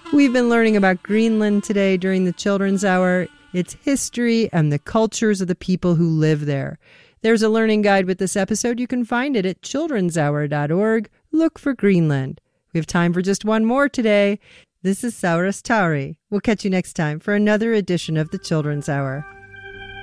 We've been learning about Greenland today during the Children's Hour, its history, and the cultures of the people who live there. There's a learning guide with this episode. You can find it at childrenshour.org. Look for Greenland. We have time for just one more today. This is Saurastari. We'll catch you next time for another edition of the Children's Hour.